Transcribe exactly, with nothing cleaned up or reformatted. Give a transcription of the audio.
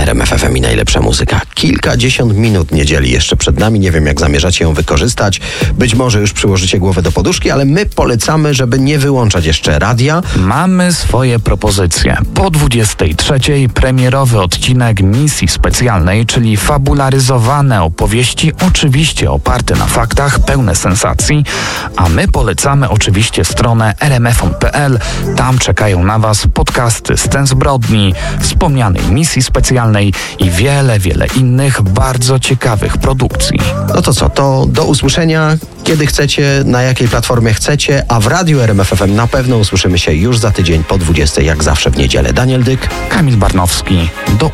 R M F F M i najlepsza muzyka. Kilkadziesiąt minut niedzieli jeszcze przed nami. Nie wiem, jak zamierzacie ją wykorzystać. Być może już przyłożycie głowę do poduszki, ale my polecamy, żeby nie wyłączać jeszcze radia. Mamy swoje propozycje. Po dwudziestej trzeciej premierowy odcinek Misji Specjalnej, czyli fabularyzowane opowieści, oczywiście oparte na faktach, pełne sensacji. A my polecamy oczywiście stronę r m f on kropka p l. Tam czekają na Was podcasty Scen zbrodni, wspomnianej Misji Specjalnej i wiele, wiele innych bardzo ciekawych produkcji. No to co, to do usłyszenia, kiedy chcecie, na jakiej platformie chcecie, a w Radiu R M F F M na pewno usłyszymy się już za tydzień po dwudziestej, jak zawsze w niedzielę. Daniel Dyk, Kamil Barnowski. Do